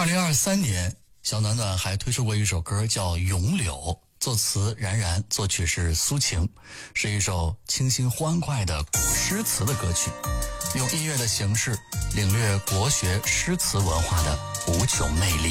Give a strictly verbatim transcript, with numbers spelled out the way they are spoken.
二零二三年，小暖暖还推出过一首歌叫《咏柳》，作词冉冉，作曲是苏晴，是一首清新欢快的古诗词的歌曲，用音乐的形式领略国学诗词文化的无穷魅力。